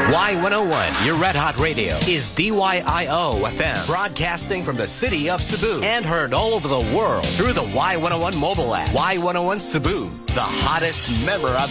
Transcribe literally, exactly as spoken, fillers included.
Y one oh one, your Red Hot Radio, is D Y I O F M, broadcasting from the city of Cebu and heard all over the world through the Y one oh one mobile app. Y one oh one Cebu, the hottest member of